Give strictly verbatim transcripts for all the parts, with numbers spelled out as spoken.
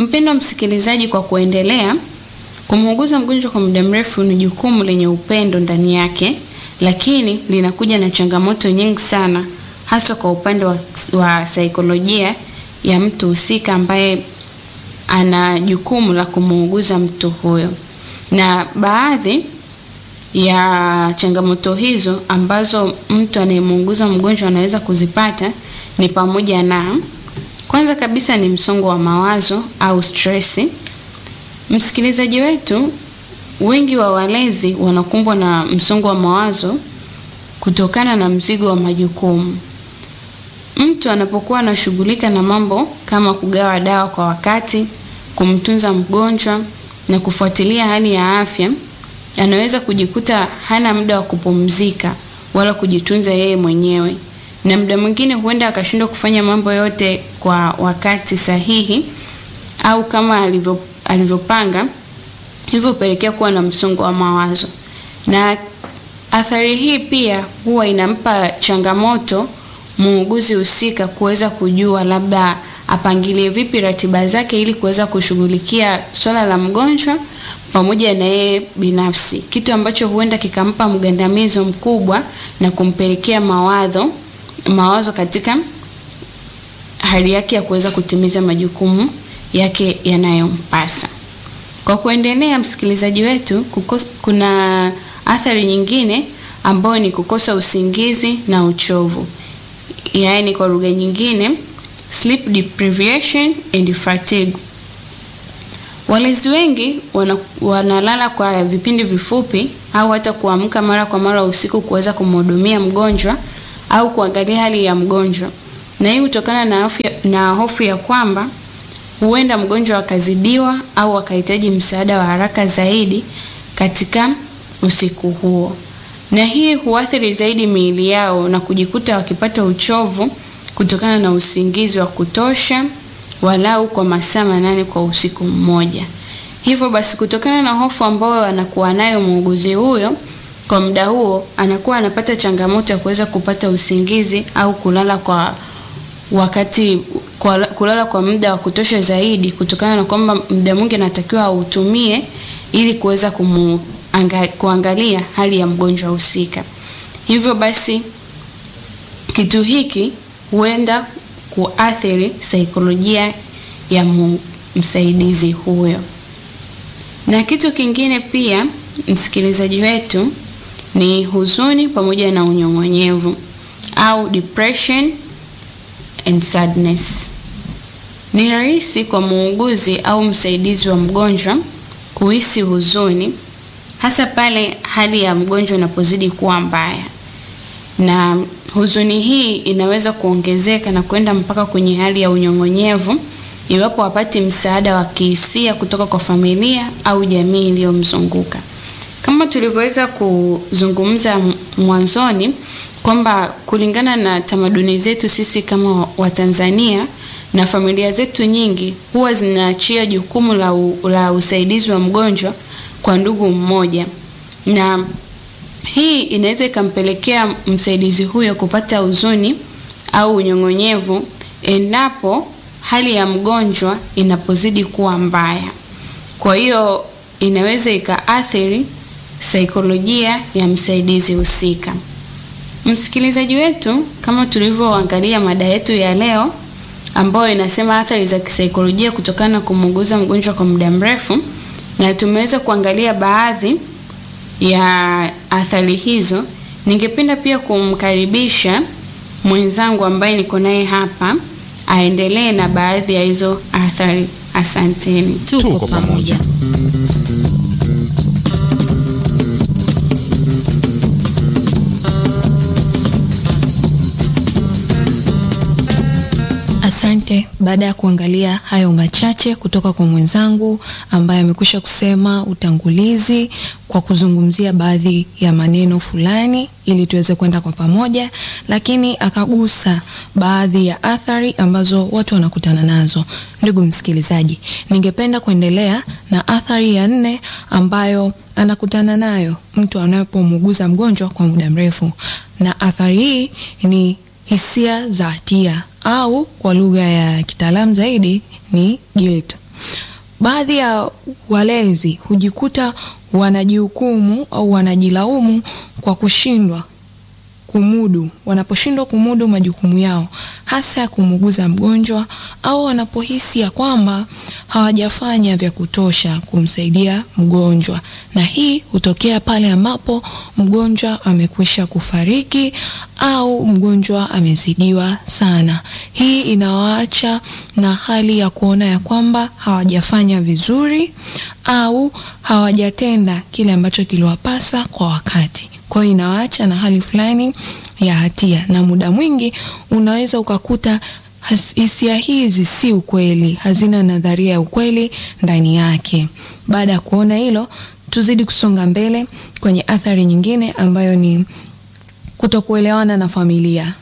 Mpendwa msikilizaji, kwa kuendelea, kumuuguza mgonjwa kwa muda mrefu ni jukumu lenye upendo ndani yake, lakini linakuja na changamoto nyingi sana, hasa kwa upande wa, wa saikolojia ya mtu husika ambaye ana jukumu la kumuuguza mtu huyo. Na baadhi ya changamoto hizo ambazo mtu anayemuuguza mgonjwa anaweza kuzipata ni pamoja na, kwanza kabisa ni msongo wa mawazo au stress. Msikilizaji wetu, wengi wa walezi wanakumbwa na msongo wa mawazo kutokana na mzigo wa majukumu. Mtu anapokuwa anashughulika na mambo kama kugawa dawa kwa wakati, kumtunza mgonjwa na kufuatilia hali ya afya, anaweza kujikuta hana muda wa kupumzika wala kujitunza yeye mwenyewe. Na muda mwingine huenda akashindwa kufanya mambo yote kwa wakati sahihi au kama alivyo alivyopanga, hivyo pelekea kuwa na msongo wa mawazo. Na athari hii pia huwa inampa changamoto muuguzi husika kuweza kujua labda apangilie vipi ratiba zake ili kuweza kushughulikia swala la mgonjwa pamoja na yeye binafsi, kitu ambacho huenda kikampa mgandamizo mkubwa na kumpelekea mawazo mawazo katika hali yake ya kuweza kutimiza majukumu yake yanayompasa. Kwa kuendelea, msikilizaji wetu, kukosa, kuna athari nyingine ambayo ni kukosa usingizi na uchovu. Yaani kwa lugha nyingine, sleep deprivation and fatigue. Walezi wengi wana, wanalala kwa vipindi vifupi au hata kuamka mara kwa mara usiku kuweza kumhudumia mgonjwa au kuangalia hali ya mgonjwa. Na hii hutokana na hofu na hofu ya kwamba huenda mgonjwa akazidiwa au akahitaji msaada wa haraka zaidi katika usiku huo. Na hii huathiri zaidi miili yao na kujikuta wakipata uchovu kutokana na usingizi wa kutosha walau kwa masaa manane kwa usiku mmoja. Hivyo basi, kutokana na hofu ambayo anakuwa nayo muuguzi huyo kwa muda huo, anakuwa anapata changamoto ya kuweza kupata usingizi au kulala kwa wakati kwa, kulala kwa muda wa kutosha zaidi, kutokana na kwamba muda mwingi anatakiwa autumie ili kuweza kumuanga, kuangalia hali ya mgonjwa husika. Hivyo basi, kitu hiki huenda kuathiri saikolojia ya msaidizi huyo. Na kitu kingine pia, msikilizaji wetu, ni huzuni pamoja na unyong'onyevu au depression and sadness. Ni rahisi kwa muuguzi au msaidizi wa mgonjwa kuhisi huzuni, hasa pale hali ya mgonjwa inapozidi kuwa mbaya. Na huzuni hii inaweza kuongezeka na kwenda mpaka kwenye hali ya unyong'onyevu iwapo hapati msaada wa kihisia kutoka kwa familia au jamii iliyomzunguka. Kama tulivyoweza kuzungumza mwanzoni kwamba kulingana na tamaduni zetu sisi kama Watanzania na familia zetu nyingi huwa zinaachia jukumu la, u, la usaidizi wa mgonjwa kwa ndugu mmoja, na hii inaweza ikampelekea msaidizi huyo kupata huzuni au unyong'onyevu endapo hali ya mgonjwa inapozidi kuwa mbaya. Kwa hiyo inaweza ikaathiri saikolojia ya msaidizi husika. Msikilizaji wetu, kama tulivyoangalia mada yetu ya leo ambayo inasema athari za kisaikolojia kutokana na kumuuguza mgonjwa kwa muda mrefu, na tumeweza kuangalia baadhi ya athari hizo, ningependa pia kumkaribisha mwenzangu ambaye niko naye hapa aendelee na baadhi ya hizo athari. Asanteni. Tuko pamoja. Asante. Baada ya kuangalia hayo machache kutoka kwa mwenzangu ambaye amekwisha kusema utangulizi kwa kuzungumzia baadhi ya maneno fulani ili tuweze kwenda kwa pamoja, lakini akagusa baadhi ya athari ambazo watu wanakutana nazo. Ndugu msikilizaji, ningependa kuendelea na athari ya nne ambayo anakutana nayo mtu anapomuuguza mgonjwa kwa muda mrefu, na athari hii ni hisia za hatia au kwa lugha ya kitaalamu zaidi ni guilt. Baadhi ya walezi hujikuta wanajihukumu au wanajilaumu kwa kushindwa kumudu, wanaposhindwa kumudu majukumu yao, hasa ya kumuguza mgonjwa, au wanapohisi ya kwamba hawajafanya vya kutosha kumsaidia mgonjwa. Na hii hutokea pale ambapo mgonjwa amekwisha kufariki au mgonjwa amezidiwa sana. Hii inawaacha na hali ya kuona ya kwamba hawajafanya vizuri au hawajatenda kile ambacho kiliwapasa kwa wakati. Kwa hiyo inawaacha na hali fulani ya hatia, na muda mwingi unaweza ukakuta hisia hizi si ukweli, hazina nadharia ya ukweli ndani yake. Baada ya kuona hilo, tuzidi kusonga mbele kwenye athari nyingine ambayo ni kutokuelewana na familia.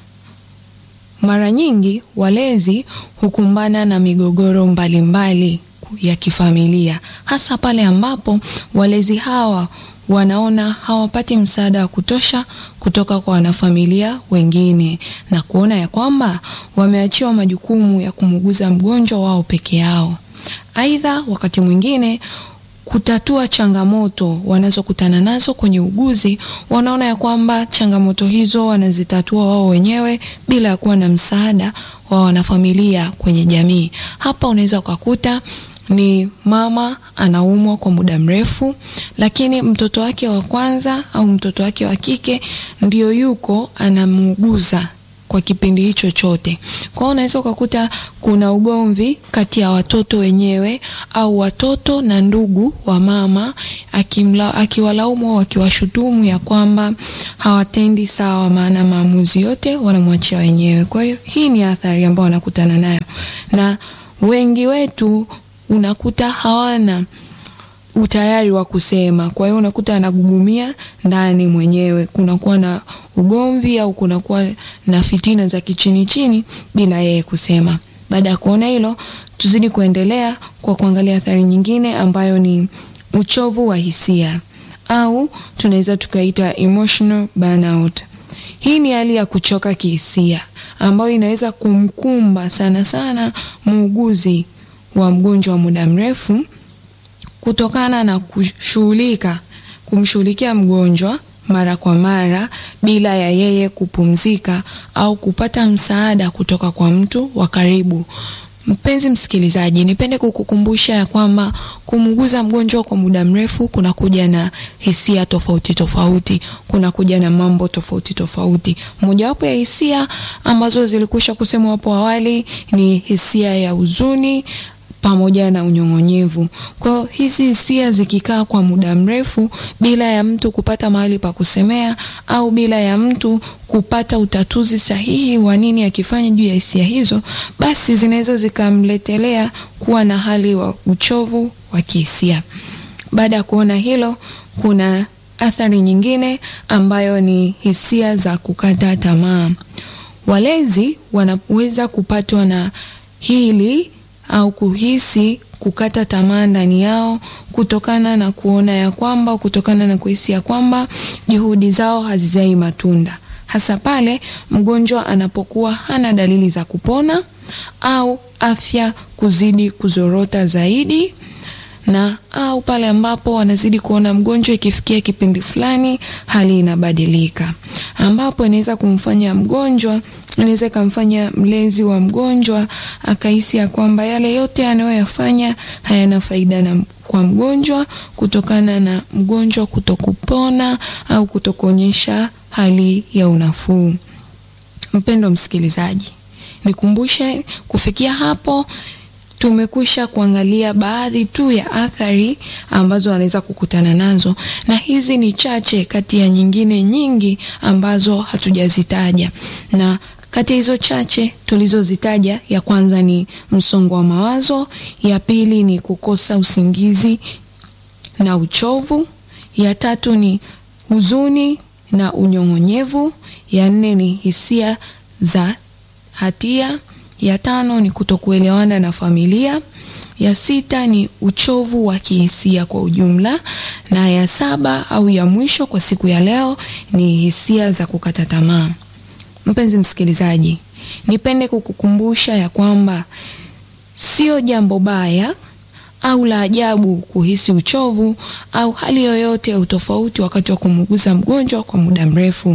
Mara nyingi walezi hukumbana na migogoro mbalimbali ya kifamilia, hasa pale ambapo walezi hawa wanaona hawapati msaada wa kutosha kutoka kwa wanafamilia wengine, na kuona ya kwamba wameachiwa majukumu ya kumuguza mgonjwa wao peke yao. Aidha, wakati mwingine kutatua changamoto wanazokutana nazo kwenye uguzi, wanaona ya kwamba changamoto hizo wanazitatua wao wenyewe bila ya kuwa na msaada wa wanafamilia kwenye jamii. Hapa unaweza kukuta ni mama anaumwa kwa muda mrefu, lakini mtoto wake wa kwanza au mtoto wake wa kike ndio yuko anamuguza kwa kipindi hicho chote. Kwa hiyo unaweza kukuta kuna ugomvi kati ya watoto wenyewe au watoto na ndugu wa mama, akimla akiwalaumu au akiwashutumu ya kwamba hawatendi sawa, maana maamuzi yote wanamwachia wenyewe. Kwa hiyo hii ni athari ambayo wanakutana nayo, na wengi wetu unakuta hawana utayari wa kusema. Kwa hiyo unakuta anagugumia ndani mwenyewe, kunakuwa na ugomvi au kunakuwa na fitina za kichini chini bila yeye kusema. Baada ya kuona hilo, tuzidi kuendelea kwa kuangalia athari nyingine ambayo ni uchovu wa hisia, au tunaweza tukaita emotional burnout. Hii ni hali ya kuchoka kihisia ambayo inaweza kumkumba sana sana muuguzi wa mgonjwa wa muda mrefu, kutokana na kushughulika kumshughulikia mgonjwa mara kwa mara bila ya yeye kupumzika au kupata msaada kutoka kwa mtu wa karibu. Mpenzi msikilizaji, nipende kukukumbusha ya kwamba kumuguza mgonjwa kwa muda mrefu kuna kuja na hisia tofauti tofauti, kuna kuja na mambo tofauti tofauti. Mojawapo ya hisia ambazo zilikwisha kusemwa hapo awali ni hisia ya huzuni pamoja na unyong'onyevu. Kwa hizi hisia zikikaa kwa muda mrefu bila ya mtu kupata mahali pa kusemea au bila ya mtu kupata utatuzi sahihi wa nini akifanya juu ya hisia hizo, basi zinaweza zikamletelea kuwa na hali wa uchovu wa kihisia. Baada ya kuona hilo, kuna athari nyingine ambayo ni hisia za kukata tamaa. Walezi wanaweza kupatwa na hili au kuhisi kukata tamaa ndani yao kutokana na kuona ya kwamba, kutokana na kuhisi ya kwamba juhudi zao hazizai matunda, hasa pale mgonjwa anapokuwa hana dalili za kupona au afya kuzidi kuzorota zaidi, na au pale ambapo wanazidi kuona mgonjwa ikifikia kipindi fulani hali inabadilika, ambapo inaweza kumfanya mgonjwa inaweza kumfanya mlezi wa mgonjwa akahisi ya kwamba yale yote anayoyafanya hayana faida na kwa mgonjwa, kutokana na mgonjwa kutokupona au kutokuonyesha hali ya unafuu. Mpendwa msikilizaji, nikumbushe kufikia hapo tumekwisha kuangalia baadhi tu ya athari ambazo anaweza kukutana nazo, na hizi ni chache kati ya nyingine nyingi ambazo hatujazitaja. Na kati hizo chache tulizozitaja, ya kwanza ni msongo wa mawazo, ya pili ni kukosa usingizi na uchovu, ya tatu ni huzuni na unyong'onyevu, ya nne ni hisia za hatia, ya tano ni kutokuelewana na familia, ya sita ni uchovu wa kihisia kwa ujumla, na ya saba au ya mwisho kwa siku ya leo ni hisia za kukata tamaa. Mpenzi msikilizaji, nipende kukukumbusha ya kwamba sio jambo baya au la ajabu kuhisi uchovu au hali yoyote ya utofauti wakati wa kumuuguza mgonjwa kwa muda mrefu.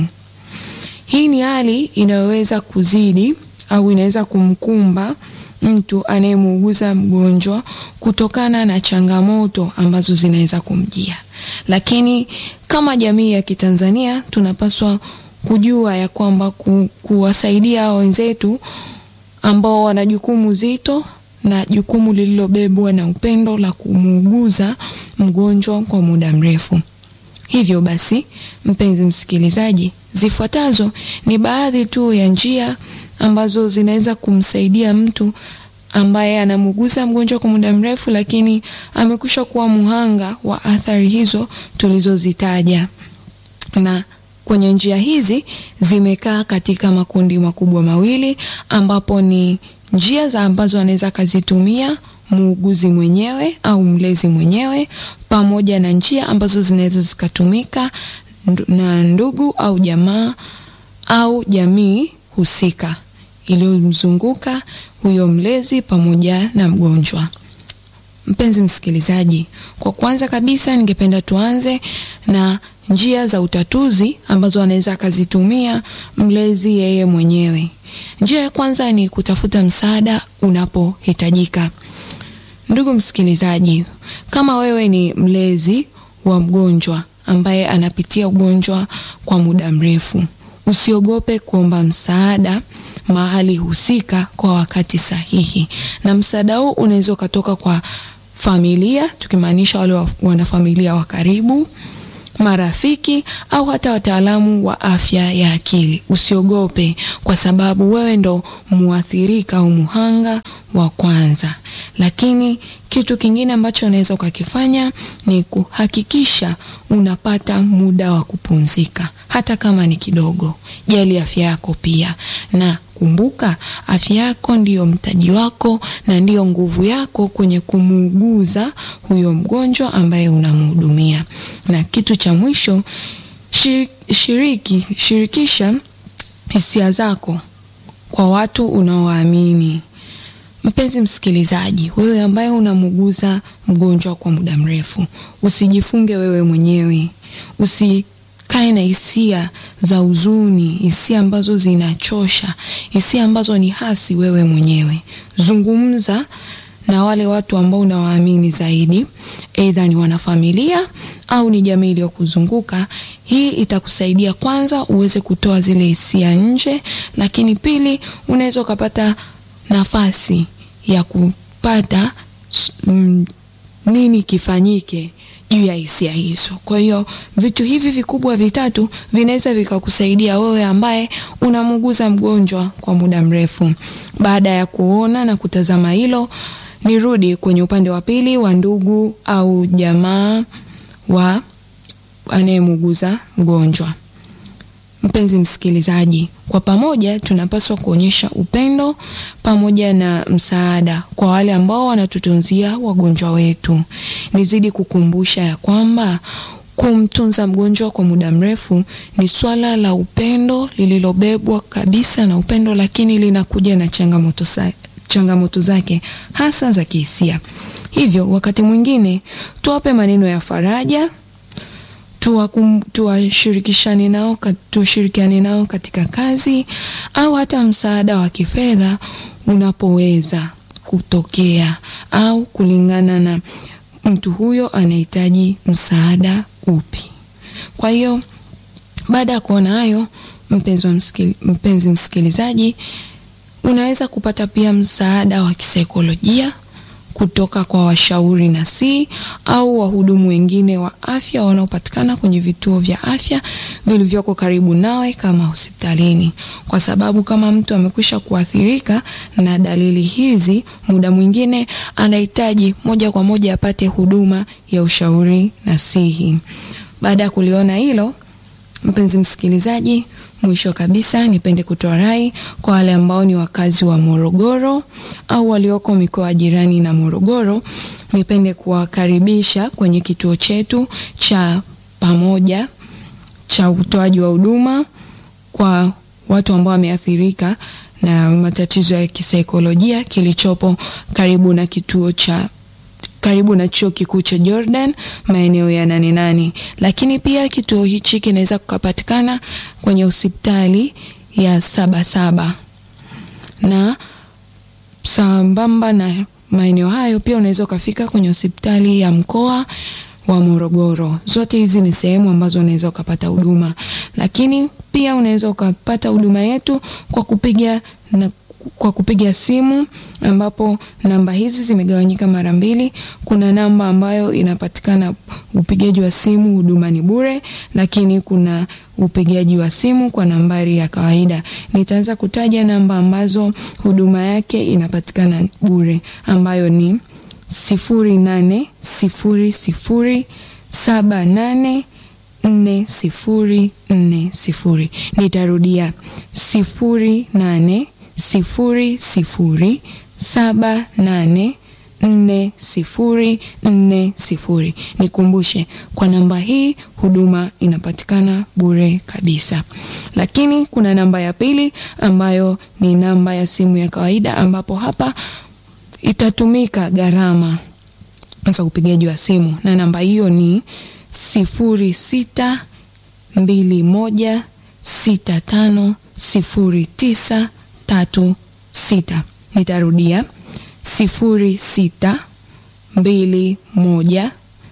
Hii ni hali inayoweza kuzidi au inaweza kumkumba mtu anayemuuguza mgonjwa kutokana na changamoto ambazo zinaweza kumjia. Lakini kama jamii ya Kitanzania tunapaswa kujua ya kwamba ku, kuwasaidia wenzetu ambao wana jukumu zito na jukumu lililobebwa na upendo la kumuuguza mgonjwa kwa muda mrefu. Hivyo basi, mpenzi msikilizaji, zifuatazo ni baadhi tu ya njia ambazo zinaweza kumsaidia mtu ambaye anamuuguza mgonjwa kwa muda mrefu lakini amekusha kuwa muhanga wa athari hizo tulizozitaja. Na kwenye njia hizi zimekaa katika makundi makubwa mawili, ambapo ni njia za ambazo anaweza kazitumia muuguzi mwenyewe au mlezi mwenyewe, pamoja na njia ambazo zinaweza zikatumika na ndugu au jamaa au jamii husika iliyomzunguka huyo mlezi pamoja na mgonjwa. Mpenzi msikilizaji, kwa kwanza kabisa ningependa tuanze na njia za utatuzi ambazo anaweza akazitumia mlezi yeye mwenyewe. Njia ya kwanza ni kutafuta msaada unapohitajika. Ndugu msikilizaji, kama wewe ni mlezi wa mgonjwa ambaye anapitia ugonjwa kwa muda mrefu, usiogope kuomba msaada mahali husika kwa wakati sahihi. Na msaada huu unaweza kutoka kwa familia, tukimaanisha wale wanafamilia wa karibu, marafiki au hata wataalamu wa afya ya akili. Usiogope, kwa sababu wewe ndo muathirika au muhanga wa kwanza. Lakini kitu kingine ambacho unaweza ukakifanya ni kuhakikisha unapata muda wa kupumzika, hata kama ni kidogo. Jali afya yako pia, na kumbuka afya yako ndiyo mtaji wako na ndiyo nguvu yako kwenye kumuuguza huyo mgonjwa ambaye unamhudumia. Na kitu cha mwisho, shiriki shirikisha hisia zako kwa watu unaowaamini. Mpenzi msikilizaji, wewe ambaye unamuuguza mgonjwa kwa muda mrefu, usijifunge wewe mwenyewe. Usikae na hisia za huzuni, hisia ambazo zinachosha, hisia ambazo ni hasi wewe mwenyewe. Zungumza na wale watu ambao unawaamini zaidi, aidha ni wanafamilia au ni jamii iliyokuzunguka. Hii itakusaidia kwanza uweze kutoa zile hisia nje, lakini pili unaweza kupata nafasi ya kupata mm, nini kifanyike juu ya hisia hizo. Kwa hiyo vitu hivi vikubwa vitatu vinaweza vikakusaidia wewe ambaye unamuuguza mgonjwa kwa muda mrefu. Baada ya kuona na kutazama hilo, nirudi kwenye upande wa pili wa ndugu au jamaa wa anayemuuguza mgonjwa. Mpenzi msikilizaji, kwa pamoja tunapaswa kuonyesha upendo pamoja na msaada kwa wale ambao wanatutunzia wagonjwa wetu. Nizidi kukumbusha ya kwamba kumtunza mgonjwa kwa muda mrefu ni swala la upendo lililobebwa kabisa na upendo, lakini linakuja na changamoto sa, changamoto zake hasa za kihisia. Hivyo wakati mwingine tuwape maneno ya faraja, tuwashirikishane nao, tushirikiane nao katika kazi au hata msaada wa kifedha unapoweza kutokea au kulingana na mtu huyo anahitaji msaada upi. Kwa hiyo baada ya kuona hayo, mpenzi msikili, mpenzi msikilizaji, unaweza kupata pia msaada wa kisaikolojia kutoka kwa washauri nasi au wahudumu wengine wa afya wanaopatikana kwenye vituo vya afya vilivyoko karibu nawe kama hospitalini. Kwa sababu kama mtu amekwisha kuathirika na dalili hizi, muda mwingine anahitaji moja kwa moja apate huduma ya ushauri nasihi. Baada ya kuliona hilo, mpenzi msikilizaji, mwisho kabisa nipende kutoa rai kwa wale ambao ni wakazi wa Morogoro au walioko mikoa jirani na Morogoro. Nipende kuwakaribisha kwenye kituo chetu cha pamoja cha utoaji wa huduma kwa watu ambao wameathirika na matatizo ya kisaikolojia kilichopo karibu na kituo cha karibu na chuo kikuu cha Jordan maeneo ya nane nane. Lakini pia kituo hichi kinaweza kupatikana kwenye hospitali ya Sabasaba, na sambamba na maeneo hayo pia unaweza ukafika kwenye hospitali ya mkoa wa Morogoro. Zote hizi ni sehemu ambazo unaweza ukapata huduma, lakini pia unaweza ukapata huduma yetu kwa kupiga na kwa kupiga simu, ambapo namba hizi zimegawanyika mara mbili. Kuna namba ambayo inapatikana upigaji wa simu, huduma ni bure, lakini kuna upigaji wa simu kwa nambari ya kawaida. Nitaanza kutaja namba ambazo huduma yake inapatikana bure, ambayo ni sifuri nane sifuri sifuri saba nane nne sifuri nne sifuri. Nitarudia sifuri nane sifuri sifuri saba nane nne sifuri nne sifuri. Nikumbushe, kwa namba hii huduma inapatikana bure kabisa. Lakini kuna namba ya pili ambayo ni namba ya simu ya kawaida, ambapo hapa itatumika gharama za upigaji wa simu, na namba hiyo ni sifuri sita mbili moja sita tano sifuri tisa tatu sita. Nitarudia sifuri sita mbili moja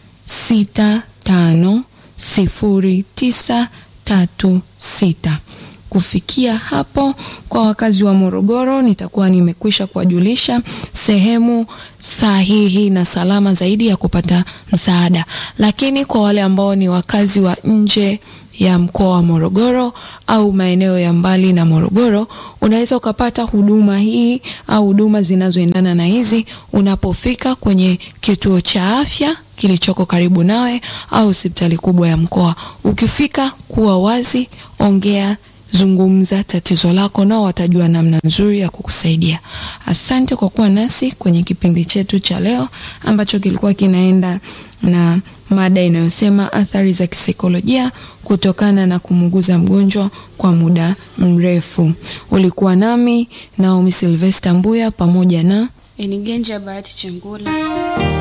sita tano sifuri tisa tatu sita. Kufikia hapo, kwa wakazi wa Morogoro, nitakuwa nimekwisha kuwajulisha sehemu sahihi na salama zaidi ya kupata msaada. Lakini kwa wale ambao ni wakazi wa nje ya mkoa wa Morogoro au maeneo ya mbali na Morogoro, unaweza ukapata huduma hii au huduma zinazoendana na hizi unapofika kwenye kituo cha afya kilichoko karibu nawe au hospitali kubwa ya mkoa. Ukifika, kuwa wazi, ongea, zungumza tatizo lako, nao watajua namna nzuri ya kukusaidia. Asante kwa kuwa nasi kwenye kipindi chetu cha leo ambacho kilikuwa kinaenda na mada inayosema athari za kisaikolojia kutokana na kumuguza mgonjwa kwa muda mrefu. Ulikuwa nami Naomi Sylvester Mbuya pamoja na Enigenja Bahati Chengula.